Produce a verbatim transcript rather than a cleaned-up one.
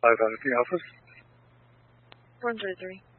Five out of the office. one three three.